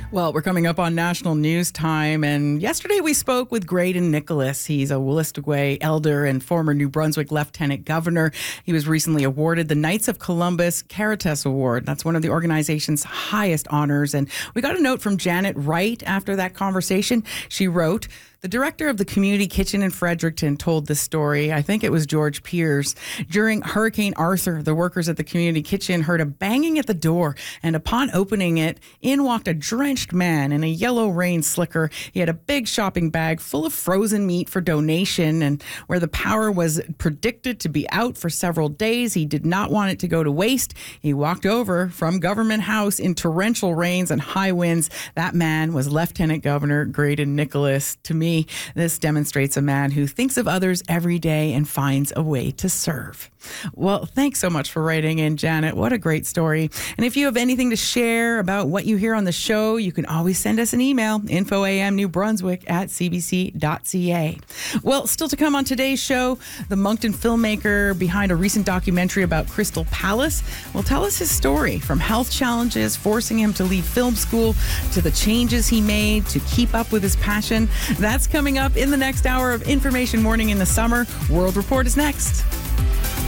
Well, we're coming up on national news time, and yesterday we spoke with Graydon Nicholas. He's a Wolastoqey elder and former New Brunswick Lieutenant Governor. He was recently awarded the Knights of Columbus Caritas Award. That's one of the organization's highest honors, and we got a note from Janet Wright after that conversation. She wrote, "The director of the community kitchen in Fredericton told this story. I think it was George Piers. During Hurricane Arthur, the workers at the community kitchen heard a banging at the door, and upon opening it, in walked a drenched man in a yellow rain slicker. He had a big shopping bag full of frozen meat for donation, and where the power was predicted to be out for several days, he did not want it to go to waste. He walked over from Government House in torrential rains and high winds. That man was Lieutenant Governor Graydon Nicholas. To me, this demonstrates a man who thinks of others every day and finds a way to serve." Well, thanks so much for writing in, Janet. What a great story. And if you have anything to share about what you hear on the show, you can always send us an email, infoamnewbrunswick@cbc.ca. Well, still to come on today's show, the Moncton filmmaker behind a recent documentary about Crystal Palace will tell us his story, from health challenges forcing him to leave film school to the changes he made to keep up with his passion. That's coming up in the next hour of Information Morning in the Summer. World Report is next.